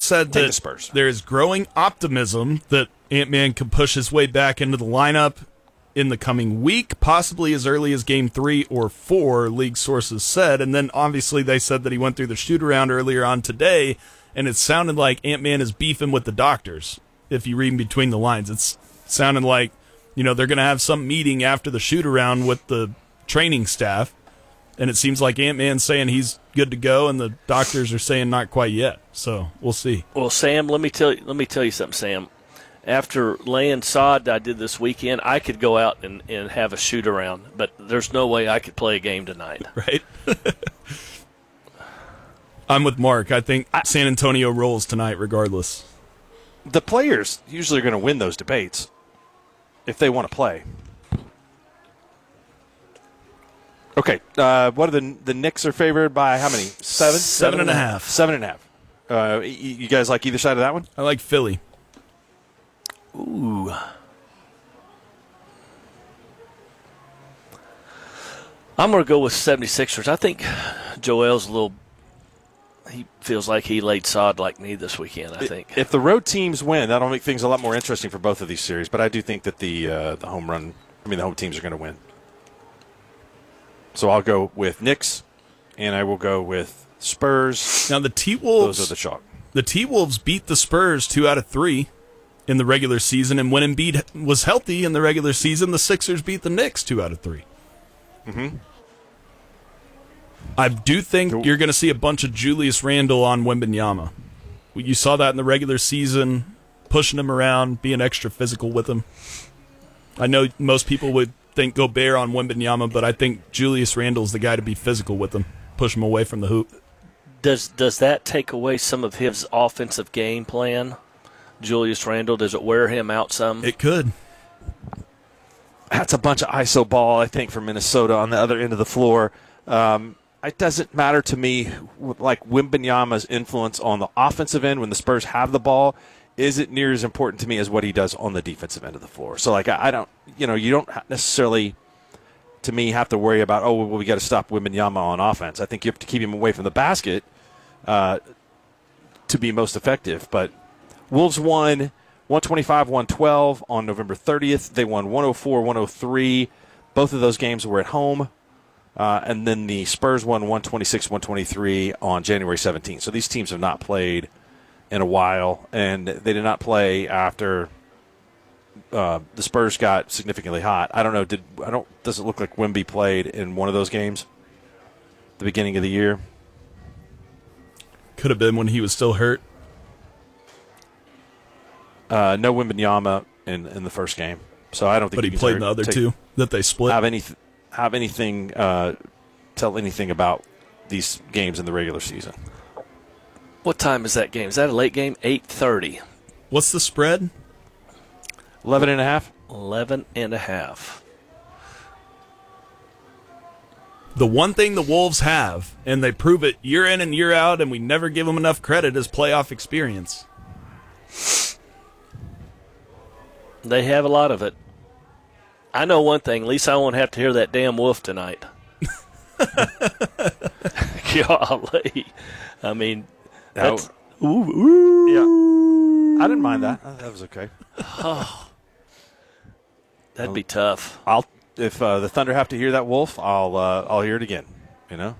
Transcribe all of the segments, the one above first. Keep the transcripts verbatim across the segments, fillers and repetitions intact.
said Take that the Spurs. there is growing optimism that Ant-Man can push his way back into the lineup in the coming week, possibly as early as game three or four, league sources said. And then obviously they said that he went through the shoot-around earlier on today, and it sounded like Ant-Man is beefing with the doctors, if you read between the lines. It's sounding like, you know, they're going to have some meeting after the shoot-around with the training staff, and it seems like Ant-Man's saying he's good to go, and the doctors are saying not quite yet. So we'll see. Well, Sam, let me tell you, let me tell you something, Sam. After laying sod I did this weekend, I could go out and, and have a shoot-around, but there's no way I could play a game tonight. Right? I'm with Mark. I think I, San Antonio rolls tonight regardless. The players usually are going to win those debates if they want to play. Okay, uh, what are the the Knicks are favored by how many? Seven? Seven and a half. Seven and a half. Uh, you, you guys like either side of that one? I like Philly. Ooh. I'm going to go with seventy-sixers. I think Joel's a little – he feels like he laid sod like me this weekend, I think. If the road teams win, that'll make things a lot more interesting for both of these series. But I do think that the uh, the home run – I mean, the home teams are going to win. So I'll go with Knicks, and I will go with Spurs. Now the T-Wolves – Those are the chalk. The T-Wolves beat the Spurs two out of three in the regular season, and when Embiid was healthy in the regular season, the Sixers beat the Knicks two out of three. Mm-hmm. I do think you're going to see a bunch of Julius Randle on Wembanyama. You saw that in the regular season, pushing him around, being extra physical with him. I know most people would think Gobert on Wembanyama, but I think Julius Randle's the guy to be physical with him, push him away from the hoop. Does does that take away some of his offensive game plan, Julius Randle? Does it wear him out some? It could. That's a bunch of I S O ball, I think, for Minnesota on the other end of the floor. Um, it doesn't matter to me, like Wembanyama's influence on the offensive end when the Spurs have the ball isn't near as important to me as what he does on the defensive end of the floor. So, like, I, I don't, you know, you don't necessarily, to me, have to worry about, oh, well, we got to stop Wembanyama on offense. I think you have to keep him away from the basket uh, to be most effective. But Wolves won one twenty-five one twelve on November thirtieth. They won one oh four one oh three. Both of those games were at home. Uh, and then the Spurs won one twenty-six one twenty-three on January seventeenth. So these teams have not played in a while, and they did not play after uh, the Spurs got significantly hot. I don't know. Did I don't? Does it look like Wemby played in one of those games at the beginning of the year? Could have been when he was still hurt. Uh, no Wembanyama in in the first game, so I don't think. But you he can played in take, the other take, two that they split. Have any have anything uh, tell anything about these games in the regular season? What time is that game? Is that a late game? eight thirty. What's the spread? Eleven and a half. Eleven and a half. The one thing the Wolves have, and they prove it year in and year out, and we never give them enough credit, is playoff experience. They have a lot of it. I know one thing. At least I won't have to hear that damn wolf tonight. Golly. I mean, that's... Ooh, ooh. Yeah. I didn't mind that. That was okay. Oh, that'd be tough. I'll if uh, the Thunder have to hear that wolf, I'll uh, I'll hear it again. You know.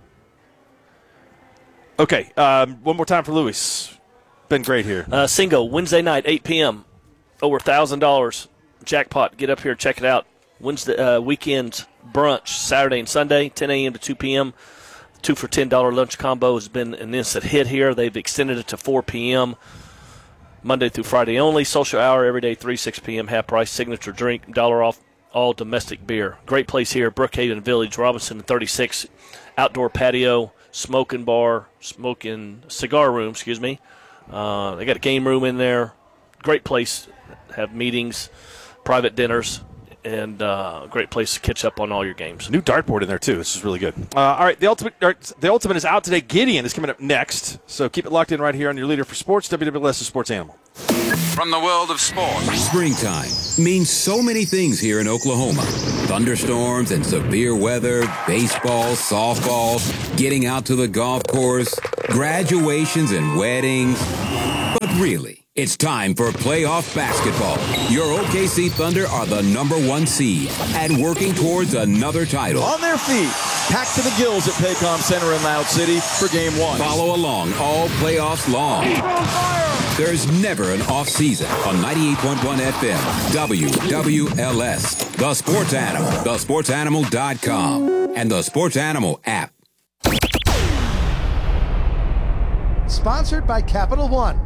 Okay. Um, one more time for Luis. Been great here. Uh, Singo, Wednesday night, eight p.m. Over one thousand dollars. Jackpot. Get up here, check it out. Wednesday uh, weekend brunch, Saturday and Sunday, ten a.m. to two p.m. Two for ten dollars lunch combo has been an instant hit here. They've extended it to four p.m. Monday through Friday only. Social hour every day, three, six p.m. Half price signature drink, dollar off all domestic beer. Great place here, Brookhaven Village, Robinson and thirty-six. Outdoor patio, smoking bar, smoking cigar room, excuse me. Uh, they got a game room in there. Great place. Have meetings, private dinners, and uh, great place to catch up on all your games. New dartboard in there, too. This is really good. Uh, all right, the ultimate the ultimate is out today. Gideon is coming up next, so keep it locked in right here on your leader for sports, W W L S Sports Animal. From the world of sports. Springtime means so many things here in Oklahoma. Thunderstorms and severe weather, baseball, softball, getting out to the golf course, graduations and weddings. But Really, it's time for playoff basketball. Your O K C Thunder are the number one seed and working towards another title. On their feet, packed to the gills at Paycom Center in Loud City for game one. Follow along all playoffs long. There's never an off season on ninety-eight point one F M, W W L S, The Sports Animal, the sports animal dot com, and the Sports Animal app. Sponsored by Capital One.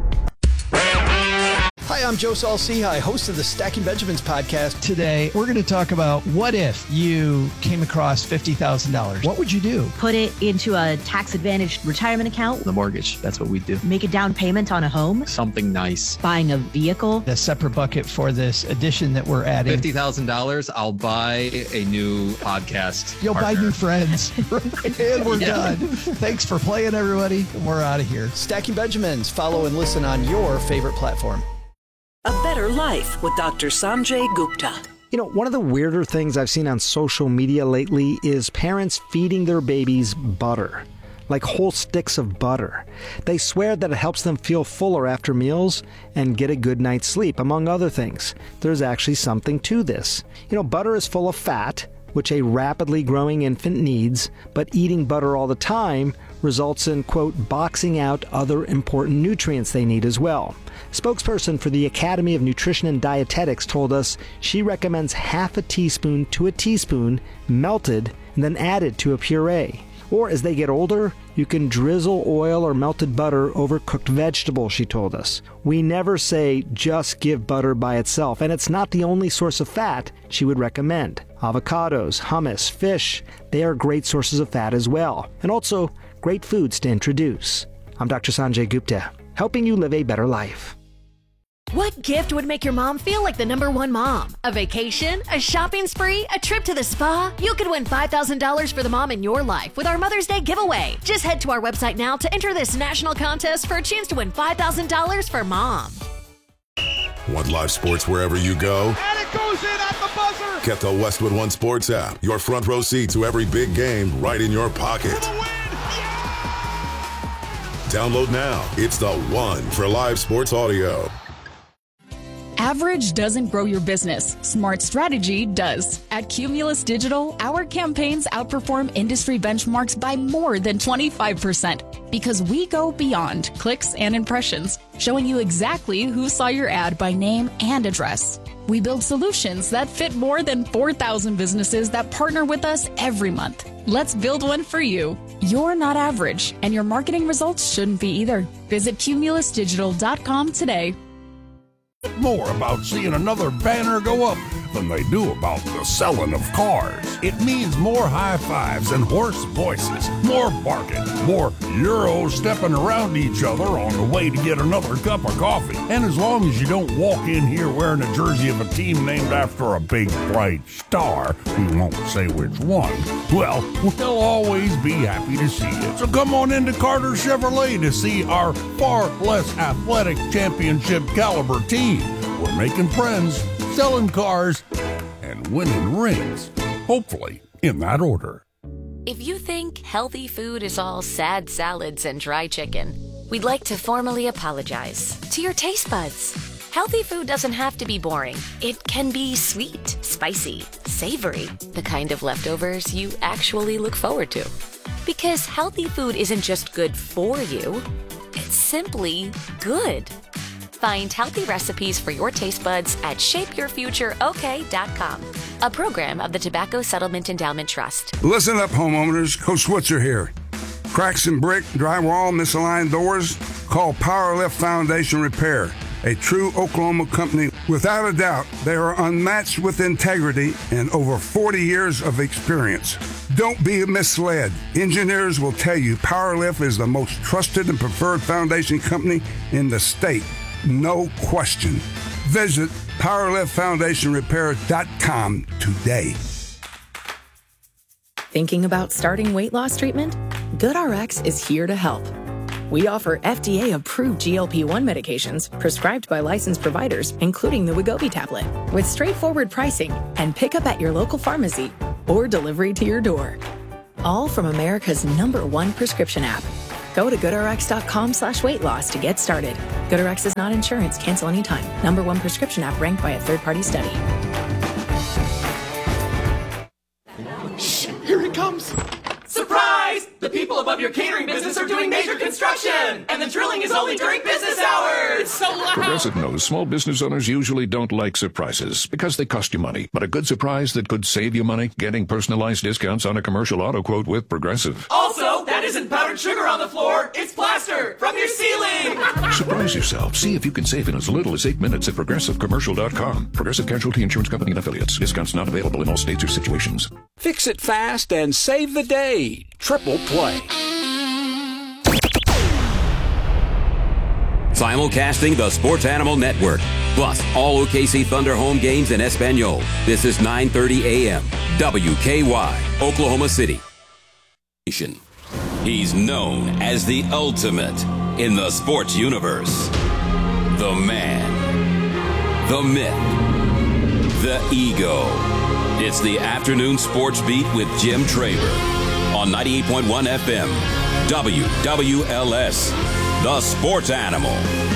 Hi, I'm Joe Saul-Sehy, host of the Stacking Benjamins podcast. Today, we're going to talk about what if you came across fifty thousand dollars. What would you do? Put it into a tax-advantaged retirement account. The mortgage, that's what we do. Make a down payment on a home. Something nice. Buying a vehicle. A separate bucket for this edition that we're adding. fifty thousand dollars, I'll buy a new podcast You'll partner. buy new friends. And we're Yeah. done. Thanks for playing, everybody. We're out of here. Stacking Benjamins. Follow and listen on your favorite platform. A Better Life with Doctor Sanjay Gupta. You know, one of the weirder things I've seen on social media lately is parents feeding their babies butter, like whole sticks of butter. They swear that it helps them feel fuller after meals and get a good night's sleep, among other things. There's actually something to this. You know, butter is full of fat, which a rapidly growing infant needs, but eating butter all the time results in, quote, boxing out other important nutrients they need as well. Spokesperson for the Academy of Nutrition and Dietetics told us she recommends half a teaspoon to a teaspoon melted and then added to a puree. Or as they get older, you can drizzle oil or melted butter over cooked vegetables, she told us. We never say just give butter by itself, and it's not the only source of fat she would recommend. Avocados, hummus, fish, they are great sources of fat as well, and also great foods to introduce. I'm Doctor Sanjay Gupta, helping you live a better life. What gift would make your mom feel like the number one mom? A vacation? A shopping spree? A trip to the spa? You could win five thousand dollars for the mom in your life with our Mother's Day giveaway. Just head to our website now to enter this national contest for a chance to win five thousand dollars for mom. Want live sports wherever you go? And it goes in at the buzzer! Get the Westwood One Sports app. Your front row seat to every big game right in your pocket. Download now. It's the one for live sports audio. Average doesn't grow your business. Smart strategy does. At Cumulus Digital, our campaigns outperform industry benchmarks by more than twenty-five percent because we go beyond clicks and impressions, showing you exactly who saw your ad by name and address. We build solutions that fit more than four thousand businesses that partner with us every month. Let's build one for you. You're not average, and your marketing results shouldn't be either. Visit cumulus digital dot com today. More about seeing another banner go up than they do about the selling of cars. It means more high fives and hoarse voices, more barking, more Euros stepping around each other on the way to get another cup of coffee. And as long as you don't walk in here wearing a jersey of a team named after a big bright star, we won't say which one, well, we'll always be happy to see you. So come on into Carter Chevrolet to see our far less athletic championship caliber team. We're making friends, selling cars, and winning rings. Hopefully, in that order. If you think healthy food is all sad salads and dry chicken, we'd like to formally apologize to your taste buds. Healthy food doesn't have to be boring. It can be sweet, spicy, savory, the kind of leftovers you actually look forward to. Because healthy food isn't just good for you, it's simply good. Find healthy recipes for your taste buds at shape your future ok dot com, a program of the Tobacco Settlement Endowment Trust. Listen up, homeowners. Coach Switzer here. Cracks in brick, drywall, misaligned doors? Call Powerlift Foundation Repair, a true Oklahoma company. Without a doubt, they are unmatched with integrity and over forty years of experience. Don't be misled. Engineers will tell you Powerlift is the most trusted and preferred foundation company in the state. No question. Visit powerlift foundation repair dot com today. Thinking about starting weight loss treatment? GoodRx is here to help. We offer F D A-approved G L P one medications prescribed by licensed providers, including the Wegovy tablet, with straightforward pricing and pickup at your local pharmacy or delivery to your door. All from America's number one prescription app. Go to goodrx.com slash weight loss to get started. GoodRx is not insurance. Cancel anytime. Number one prescription app ranked by a third-party study. Shh, here it comes. Surprise! The people above your catering business are doing major construction, and the drilling is only during business hours. It's so loud. Progressive knows small business owners usually don't like surprises because they cost you money. But a good surprise that could save you money, getting personalized discounts on a commercial auto quote with Progressive. Also, that isn't powdered sugar on the floor. It's plaster from your ceiling. Surprise yourself. See if you can save in as little as eight minutes at progressive commercial dot com. Progressive Casualty Insurance Company and Affiliates. Discounts not available in all states or situations. Fix it fast and save the day. Triple Play. Simulcasting the Sports Animal Network. Plus, all O K C Thunder home games in Espanol. This is nine thirty a.m. W K Y, Oklahoma City. He's known as the ultimate in the sports universe. The man. The myth. The ego. It's the Afternoon Sports Beat with Jim Traber. On ninety-eight point one F M, W W L S, the Sports Animal.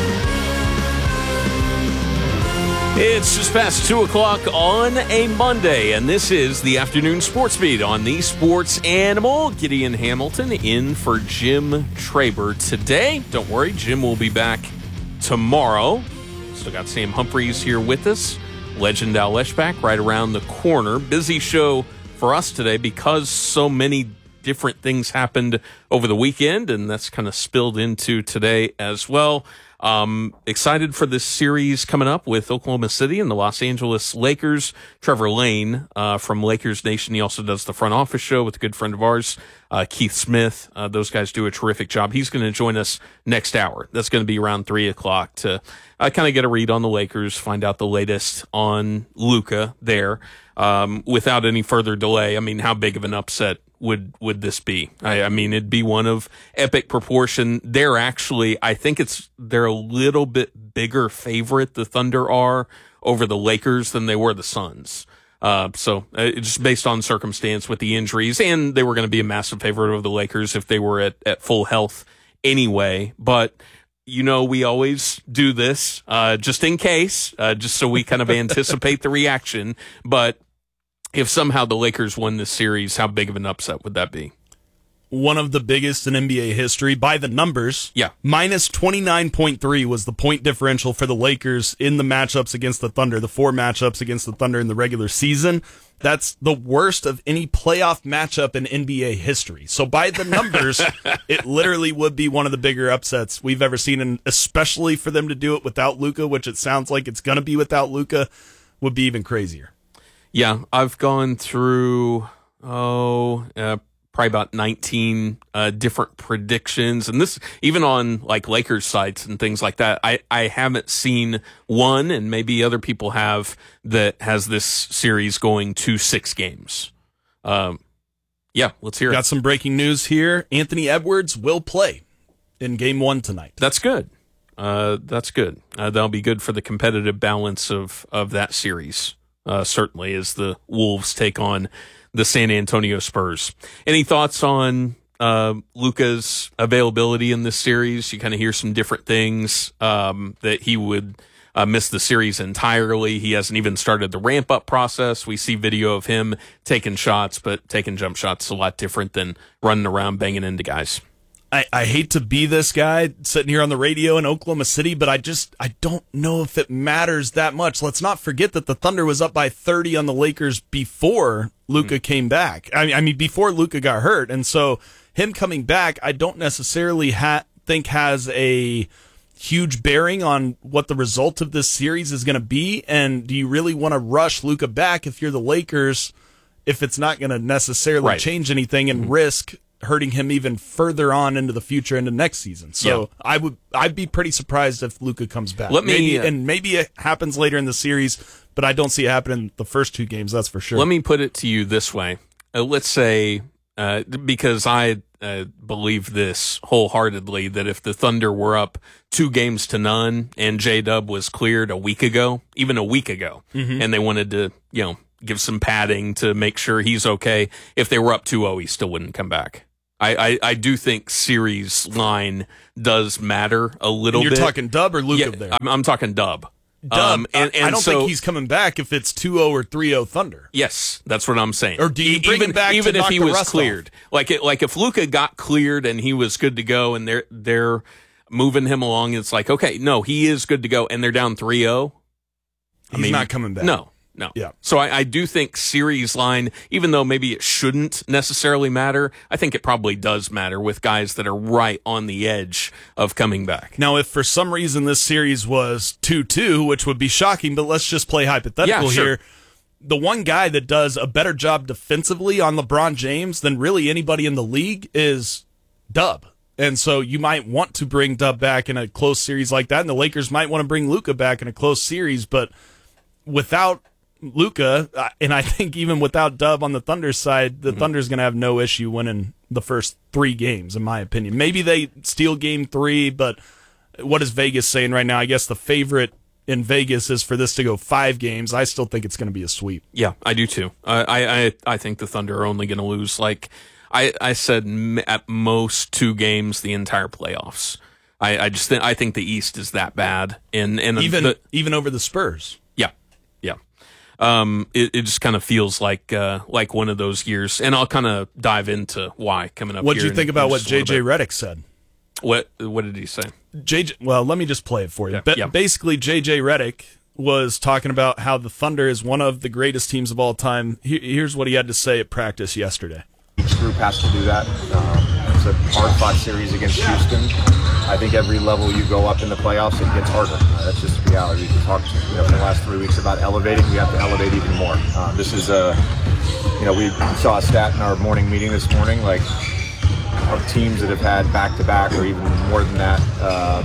It's just past two o'clock on a Monday, and this is the Afternoon Sports Beat on the Sports Animal. Gideon Hamilton in for Jim Traber today. Don't worry, Jim will be back tomorrow. Still got Sam Humphreys here with us. Legend Al Leschbach right around the corner. Busy show for us today because so many different things happened over the weekend, and that's kind of spilled into today as well. Um, excited for this series coming up with Oklahoma City and the Los Angeles Lakers. Trevor Lane uh, from Lakers Nation, he also does the front office show with a good friend of ours, uh, Keith Smith. Uh, those guys do a terrific job. He's going to join us next hour. That's going to be around three o'clock to uh, kind of get a read on the Lakers, find out the latest on Luka there um, without any further delay. I mean, how big of an upset would would this be? I, I mean, it'd be one of epic proportion. They're actually, I think it's they're a little bit bigger favorite, the Thunder are, over the Lakers than they were the Suns. Uh, so uh, just based on circumstance with the injuries, and they were going to be a massive favorite over the Lakers if they were at, at full health anyway. But you know, we always do this uh, just in case, uh, just so we kind of anticipate the reaction. But if somehow the Lakers won this series, how big of an upset would that be? One of the biggest in N B A history by the numbers. Yeah. Minus twenty-nine point three was the point differential for the Lakers in the matchups against the Thunder, the four matchups against the Thunder in the regular season. That's the worst of any playoff matchup in N B A history. So by the numbers, it literally would be one of the bigger upsets we've ever seen, and especially for them to do it without Luka, which it sounds like it's going to be without Luka, would be even crazier. Yeah, I've gone through, oh, uh, probably about nineteen uh, different predictions. And this, even on like Lakers sites and things like that, I, I haven't seen one, and maybe other people have, that has this series going to six games. Um, yeah, let's hear it. Got some breaking news here. Anthony Edwards will play in game one tonight. That's good. Uh, that's good. Uh, that'll be good for the competitive balance of, of that series. Uh, certainly, as the Wolves take on the San Antonio Spurs. Any thoughts on uh, Luka's availability in this series? You kind of hear some different things, um, that he would uh, miss the series entirely. He hasn't even started the ramp-up process. We see video of him taking shots, but taking jump shots is a lot different than running around banging into guys. I, I hate to be this guy sitting here on the radio in Oklahoma City, but I just I don't know if it matters that much. Let's not forget that the Thunder was up by thirty on the Lakers before Luka mm-hmm. came back. I, I mean, before Luka got hurt. And so him coming back, I don't necessarily ha- think has a huge bearing on what the result of this series is going to be. And do you really want to rush Luka back if you're the Lakers, if it's not going to necessarily right. change anything and mm-hmm. risk hurting him even further on into the future, into next season? So yeah. I would, I'd be pretty surprised if Luka comes back. Let me, maybe, uh, and maybe it happens later in the series, but I don't see it happening the first two games. That's for sure. Let me put it to you this way: uh, let's say, uh, because I uh, believe this wholeheartedly, that if the Thunder were up two games to none and J-Dub was cleared a week ago, even a week ago, mm-hmm. and they wanted to, you know, give some padding to make sure he's okay, if they were up two oh, he still wouldn't come back. I, I, I do think series line does matter a little and you're bit. You're talking Dub or Luka yeah, there? I'm, I'm talking Dub. Dub, um, and, and I don't so, think he's coming back if it's two oh or three oh Thunder. Yes, that's what I'm saying. Or do you bring even, him back even to if knock he the was rust cleared? off? Like it, like if Luka got cleared and he was good to go, and they're they're moving him along, it's like, okay, no, he is good to go, and they're down three oh. He's mean, not coming back. No. No. Yeah. So I, I do think series line, even though maybe it shouldn't necessarily matter, I think it probably does matter with guys that are right on the edge of coming back. Now, if for some reason this series was two two, which would be shocking, but let's just play hypothetical yeah, sure. here. The one guy that does a better job defensively on LeBron James than really anybody in the league is Dub. And so you might want to bring Dub back in a close series like that, and the Lakers might want to bring Luka back in a close series, but without Luka, and I think even without Dub on the Thunder side, the mm-hmm. Thunder's going to have no issue winning the first three games, in my opinion. Maybe they steal game three, but what is Vegas saying right now? I guess the favorite in Vegas is for this to go five games. I still think it's going to be a sweep. Yeah, I do too. Uh, I, I I think the Thunder are only going to lose, like I, I said, at most two games the entire playoffs. I, I just think I think the East is that bad, and and even the, even over the Spurs. Yeah, yeah. Um, it, it just kind of feels like uh, like one of those years, and I'll kind of dive into why coming up. What did here you think in, about in what J J Redick said? What what did he say? J J, well, let me just play it for you. Yeah, Ba- yeah. Basically, J J Redick was talking about how the Thunder is one of the greatest teams of all time. He, here's what he had to say at practice yesterday. Each group has to do that. Um, it's a hard-fought series against Houston. I think every level you go up in the playoffs, it gets harder. Uh, that's just the reality. We talked you know, for the last three weeks about elevating. We have to elevate even more. Uh, this is a, you know, we saw a stat in our morning meeting this morning, like of teams that have had back-to-back or even more than that, um,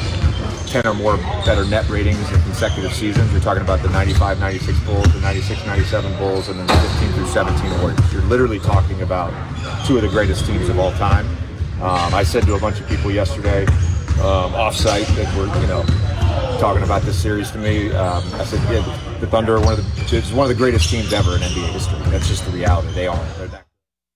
ten or more better net ratings in consecutive seasons. You're talking about the ninety-five ninety-six Bulls, the ninety-six ninety-seven Bulls, and then the fifteen through seventeen Warriors. You're literally talking about two of the greatest teams of all time. Um, I said to a bunch of people yesterday, um, off-site, that were, you know, talking about this series to me. Um, I said, yeah, the Thunder are one of the, it's one of the greatest teams ever in N B A history. That's just the reality. They are. They're that.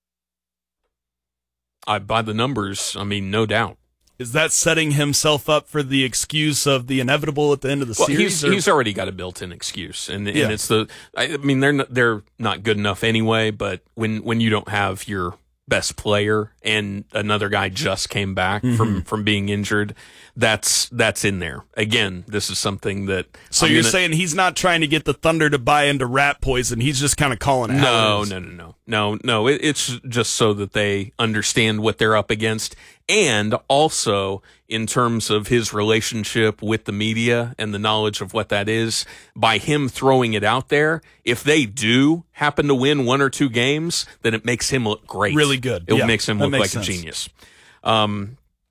I, by the numbers, I mean, no doubt. Is that setting himself up for the excuse of the inevitable at the end of the well, series? He's, he's already got a built-in excuse, and, yeah. and it's the. I mean, they're not, they're not good enough anyway. But when when you don't have your best player and another guy just came back mm-hmm. from from being injured, that's that's in there. Again, this is something that. So I'm you're gonna, saying he's not trying to get the Thunder to buy into rat poison. He's just kind of calling it no, out. No, no, no, no, no. It, it's just so that they understand what they're up against. And also, in terms of his relationship with the media and the knowledge of what that is, by him throwing it out there, if they do happen to win one or two games, then it makes him look great. Really good. It yeah, makes him look makes like sense. a genius. Um,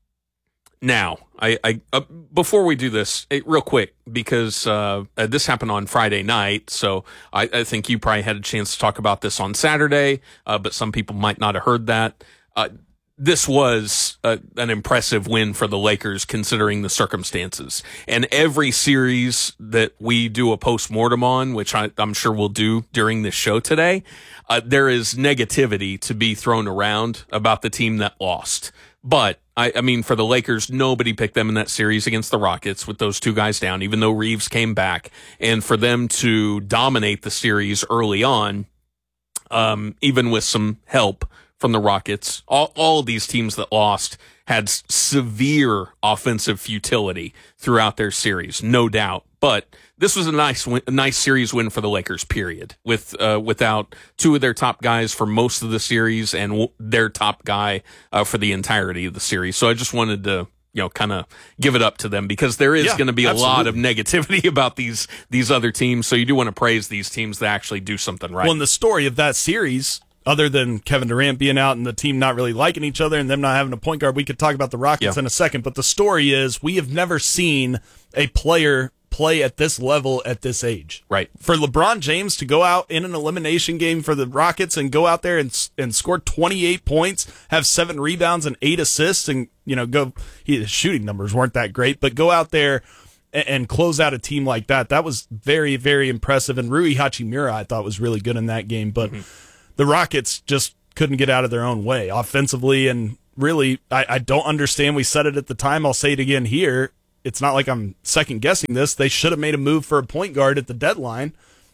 now, I, I uh, before we do this, eh, real quick, because uh, uh, this happened on Friday night, so I, I think you probably had a chance to talk about this on Saturday, uh, but some people might not have heard that. Uh, This was a, an impressive win for the Lakers considering the circumstances. And every series that we do a postmortem on, which I, I'm sure we'll do during this show today, uh, there is negativity to be thrown around about the team that lost. But, I, I mean, for the Lakers, nobody picked them in that series against the Rockets with those two guys down, even though Reeves came back. And for them to dominate the series early on, um, even with some help from the Rockets, all, all of these teams that lost had severe offensive futility throughout their series, no doubt. But this was a nice win, a nice series win for the Lakers, period, with uh, without two of their top guys for most of the series and w- their top guy uh, for the entirety of the series. So I just wanted to, you know, kind of give it up to them because there is Yeah, going to be a absolutely. lot of negativity about these these other teams. So you do want to praise these teams that actually do something right. Well, in the story of that series, other than Kevin Durant being out and the team not really liking each other and them not having a point guard, we could talk about the Rockets Yeah. in a second. But the story is we have never seen a player play at this level at this age. Right. For LeBron James to go out in an elimination game for the Rockets and go out there and and score twenty-eight points, have seven rebounds and eight assists, and you know go he, his shooting numbers weren't that great, but go out there and, and close out a team like that. That was very, very impressive. And Rui Hachimura, I thought, was really good in that game, but. Mm-hmm. The Rockets just couldn't get out of their own way offensively. And really, I, I don't understand. We said it at the time. I'll say it again here. It's not like I'm second-guessing this. They should have made a move for a point guard at the deadline.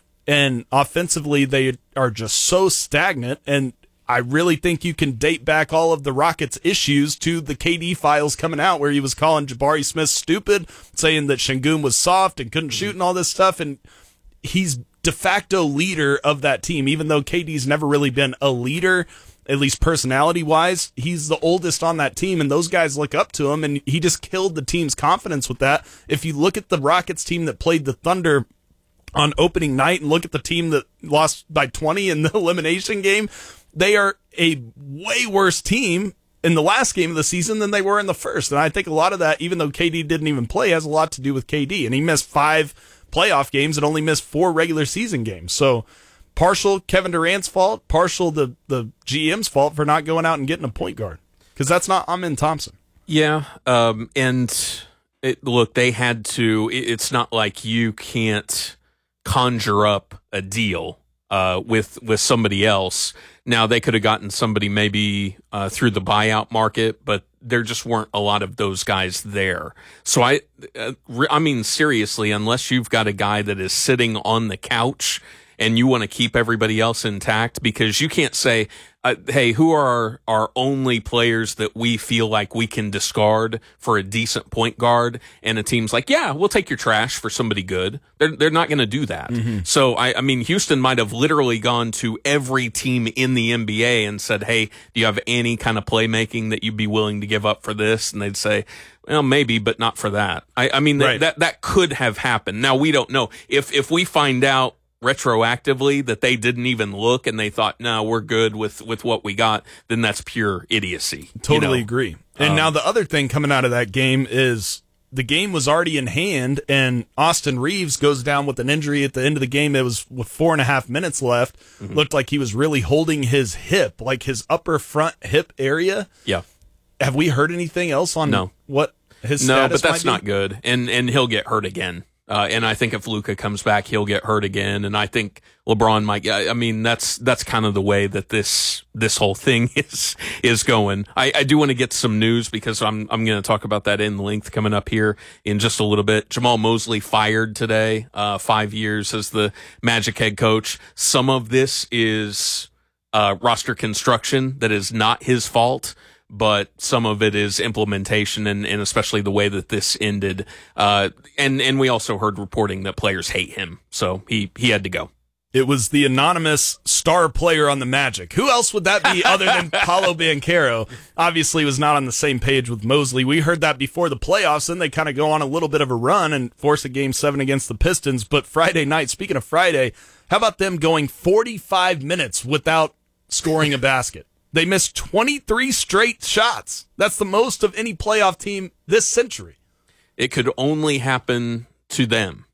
And offensively, they are just so stagnant. And I really think you can date back all of the Rockets' issues to the K D files coming out where he was calling Jabari Smith stupid, saying that Şengün was soft and couldn't shoot and all this stuff. And he's de facto leader of that team, even though K D's never really been a leader, at least personality-wise. He's the oldest on that team, and those guys look up to him, and he just killed the team's confidence with that. If you look at the Rockets team that played the Thunder on opening night and look at the team that lost by twenty in the elimination game, they are a way worse team in the last game of the season than they were in the first. And I think a lot of that, even though K D didn't even play, has a lot to do with K D. And he missed five playoff games and only missed four regular season games. So partial Kevin Durant's fault, partial the, the G M's fault for not going out and getting a point guard. Because that's not Amen Thompson. Yeah, um, and it, look, they had to, it, it's not like you can't conjure up a deal uh, with with somebody else. Now, they could have gotten somebody maybe uh, through the buyout market, but there just weren't a lot of those guys there. So, I, uh, I mean, seriously, unless you've got a guy that is sitting on the couch and you want to keep everybody else intact, because you can't say, uh, hey, who are our, our only players that we feel like we can discard for a decent point guard? And a team's like, yeah, we'll take your trash for somebody good. They're, they're not going to do that. Mm-hmm. So, I, I mean, Houston might have literally gone to every team in the N B A and said, hey, do you have any kind of playmaking that you'd be willing to give up for this? And they'd say, well, maybe, but not for that. I, I mean, Right. that, that that could have happened. Now, we don't know. If if we find out retroactively that they didn't even look and they thought, no, we're good with, with what we got, then that's pure idiocy. Totally you know? agree. And Um, now the other thing coming out of that game is the game was already in hand, and Austin Reeves goes down with an injury at the end of the game. It was with four and a half minutes left. Mhm. Looked like he was really holding his hip, like his upper front hip area. Yeah. Have we heard anything else on No. what his No, status but that's might not be? good. And and he'll get hurt again. Uh, and I think if Luka comes back, he'll get hurt again. And I think LeBron might. I I mean, that's that's kind of the way that this this whole thing is is going. I, I do want to get some news because I'm I'm going to talk about that in length coming up here in just a little bit. Jamal Mosley fired today, uh, five years as the Magic head coach. Some of this is uh, roster construction that is not his fault, but some of it is implementation, and, and especially the way that this ended. Uh, and, and we also heard reporting that players hate him, so he, he had to go. It was the anonymous star player on the Magic. Who else would that be other than Paolo Banchero? Obviously was not on the same page with Mosley. We heard that before the playoffs, then they kind of go on a little bit of a run and force a game seven against the Pistons. But Friday night, speaking of Friday, how about them going forty-five minutes without scoring a basket? They missed twenty-three straight shots. That's the most of any playoff team this century. It could only happen to them.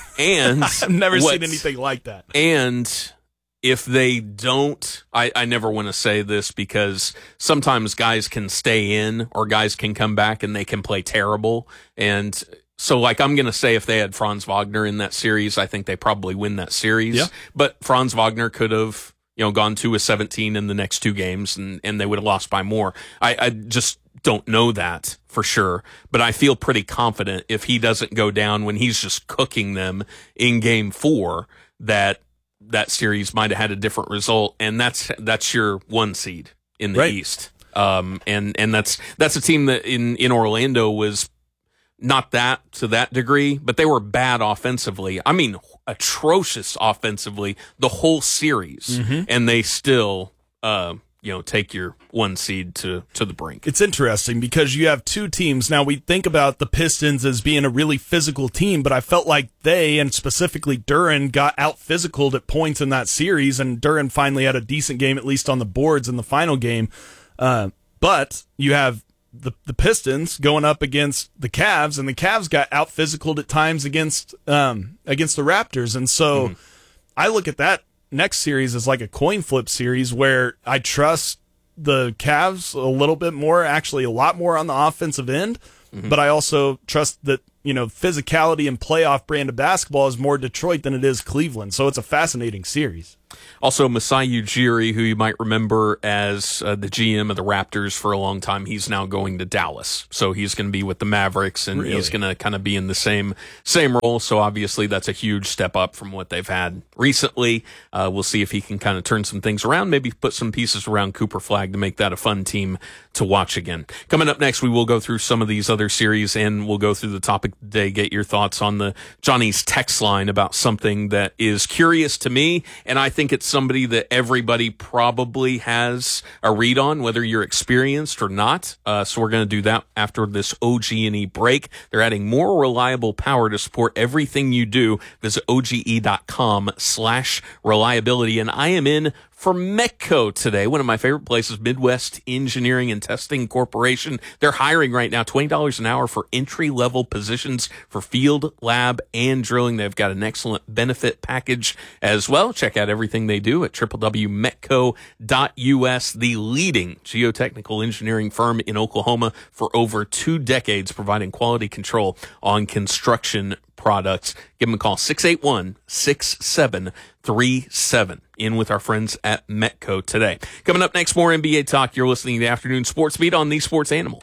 And I've never seen what's- anything like that. And if they don't, I, I never want to say this because sometimes guys can stay in or guys can come back and they can play terrible. And so, like, I'm going to say if they had Franz Wagner in that series, I think they probably win that series. Yeah. But Franz Wagner could have, you know, gone two of seventeen in the next two games and, and they would have lost by more. I, I just don't know that for sure, but I feel pretty confident if he doesn't go down when he's just cooking them in game four, that that series might have had a different result. And that's, that's your one seed in the Right. East. Um, and, and that's, that's a team that in, in Orlando was not that to that degree, but they were bad offensively. I mean, atrocious offensively the whole series, Mhm. and they still, uh, you know, take your one seed to, to the brink. It's interesting because you have two teams. Now, we think about the Pistons as being a really physical team, but I felt like they, and specifically Duren, got out-physicaled at points in that series, and Duren finally had a decent game, at least on the boards in the final game. Uh, but you have the the Pistons going up against the Cavs, and the Cavs got out-physicaled at times against um, against the Raptors. And so mm-hmm. I look at that next series as like a coin flip series where I trust the Cavs a little bit more, actually a lot more on the offensive end, mm-hmm. but I also trust that, you know, physicality and playoff brand of basketball is more Detroit than it is Cleveland. So it's a fascinating series. Also, Masai Ujiri, who you might remember as uh, the G M of the Raptors for a long time, he's now going to Dallas. So he's going to be with the Mavericks, and Really? he's going to kind of be in the same same role. So obviously that's a huge step up from what they've had recently. Uh, we'll see if he can kind of turn some things around, maybe put some pieces around Cooper Flagg to make that a fun team to watch again. Coming up next, we will go through some of these other series, and we'll go through the topic today, get your thoughts on the Johnny's text line about something that is curious to me, and I think it's somebody that everybody probably has a read on, whether you're experienced or not. Uh, so we're going to do that after this O G and E break. They're adding more reliable power to support everything you do. Visit oge.com slash reliability. And I am in for Metco today, one of my favorite places, Midwest Engineering and Testing Corporation. They're hiring right now twenty dollars an hour for entry-level positions for field, lab, and drilling. They've got an excellent benefit package as well. Check out everything they do at w w w dot metco dot u s, the leading geotechnical engineering firm in Oklahoma for over two decades, providing quality control on construction products. Give them a call, six eight one, six seven three seven. In with our friends at Metco today. Coming up next, more N B A talk. You're listening to the Afternoon Sports Beat on the Sports Animal.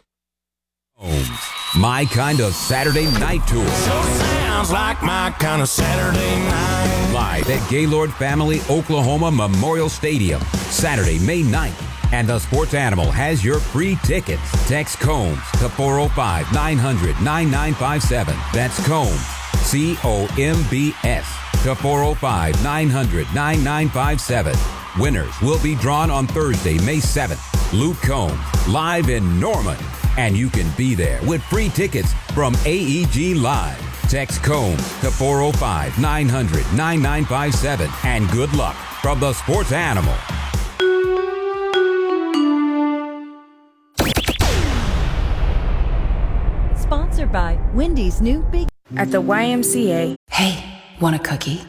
My kind of Saturday night tour. Sure sounds like my kind of Saturday night. Live at Gaylord Family Oklahoma Memorial Stadium, Saturday, May ninth. And the Sports Animal has your free tickets. Text Combs to four oh five, nine hundred, nine nine five seven. That's Combs, C O M B S, to four oh five, nine hundred, nine nine five seven. Winners will be drawn on Thursday, May seventh. Luke Combs, live in Norman. And you can be there with free tickets from A E G Live. Text Combs to four oh five, nine hundred, nine nine five seven. And good luck from the Sports Animal. Sponsored by Wendy's new Big... At the Y M C A. Hey, want a cookie?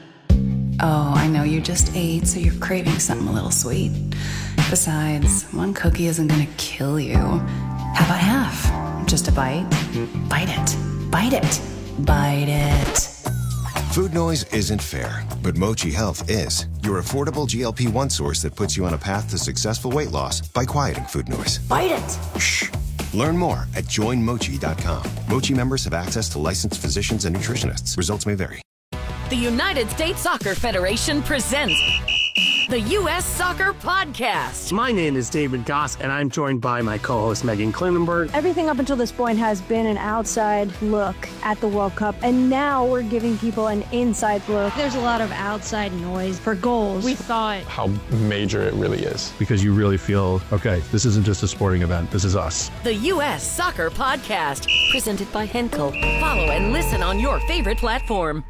Oh, I know you just ate, so you're craving something a little sweet. Besides, one cookie isn't gonna kill you. How about half? Just a bite? Bite it. Bite it. Bite it. Food noise isn't fair, but Mochi Health is. Your affordable G L P one source that puts you on a path to successful weight loss by quieting food noise. Bite it. Shh. Learn more at join mochi dot com. Mochi members have access to licensed physicians and nutritionists. Results may vary. The United States Soccer Federation presents the U S Soccer Podcast. My name is David Goss, and I'm joined by my co-host Megan Klinenberg. Everything up until this point has been an outside look at the World Cup, and now we're giving people an inside look. There's a lot of outside noise for goals. We thought how major it really is. Because you really feel, okay, this isn't just a sporting event, this is us. The U S Soccer Podcast, presented by Henkel. Follow and listen on your favorite platform.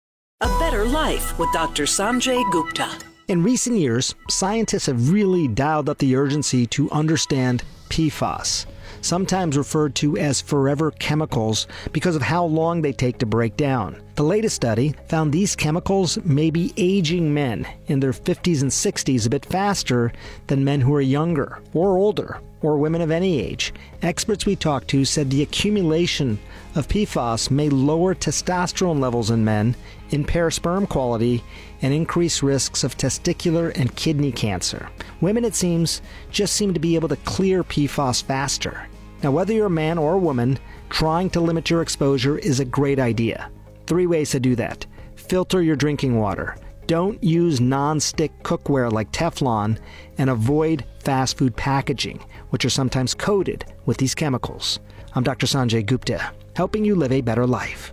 A Better Life with Doctor Sanjay Gupta. In recent years, scientists have really dialed up the urgency to understand P F A S, sometimes referred to as forever chemicals because of how long they take to break down. The latest study found these chemicals may be aging men in their fifties and sixties a bit faster than men who are younger or older, or women of any age. Experts we talked to said the accumulation of P F A S may lower testosterone levels in men, impair sperm quality, and increase risks of testicular and kidney cancer. Women, it seems, just seem to be able to clear P F A S faster. Now, whether you're a man or a woman, trying to limit your exposure is a great idea. Three ways to do that. Filter your drinking water. Don't use non-stick cookware like Teflon, and avoid fast food packaging, which are sometimes coated with these chemicals. I'm Doctor Sanjay Gupta, helping you live a better life.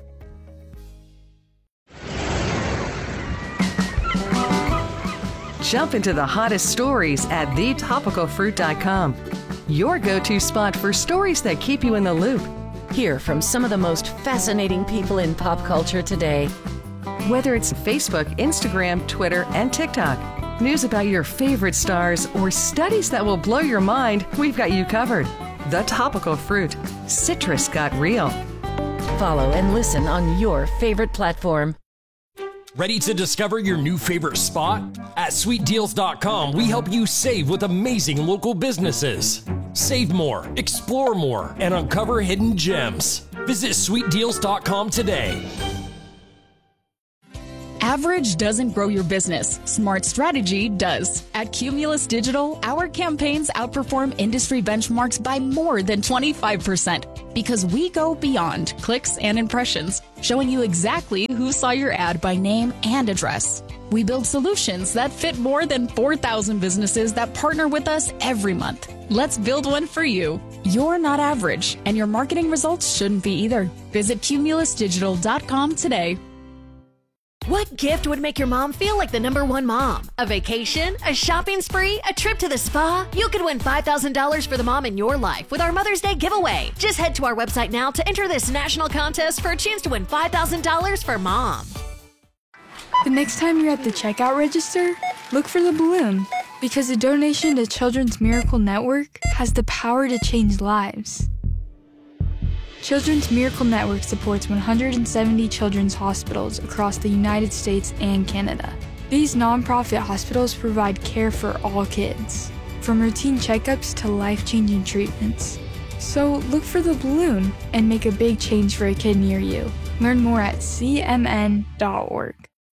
Jump into the hottest stories at the topical fruit dot com. Your go-to spot for stories that keep you in the loop. Hear from some of the most fascinating people in pop culture today. Whether it's Facebook, Instagram, Twitter, and TikTok, news about your favorite stars, or studies that will blow your mind, we've got you covered. The Topical Fruit. Citrus got real. Follow and listen on your favorite platform. Ready to discover your new favorite spot? At sweet deals dot com, we help you save with amazing local businesses. Save more, explore more, and uncover hidden gems. Visit sweet deals dot com today. Average doesn't grow your business. Smart strategy does. At Cumulus Digital, our campaigns outperform industry benchmarks by more than twenty-five percent because we go beyond clicks and impressions, showing you exactly who saw your ad by name and address. We build solutions that fit more than four thousand businesses that partner with us every month. Let's build one for you. You're not average, and your marketing results shouldn't be either. Visit cumulus digital dot com today. What gift would make your mom feel like the number one mom? A vacation? A shopping spree? A trip to the spa? You could win five thousand dollars for the mom in your life with our Mother's Day giveaway. Just head to our website now to enter this national contest for a chance to win five thousand dollars for mom. The next time you're at the checkout register, look for the balloon, because a donation to Children's Miracle Network has the power to change lives. Children's Miracle Network supports one hundred seventy children's hospitals across the United States and Canada. These nonprofit hospitals provide care for all kids, from routine checkups to life-changing treatments. So look for the balloon and make a big change for a kid near you. Learn more at c m n dot org.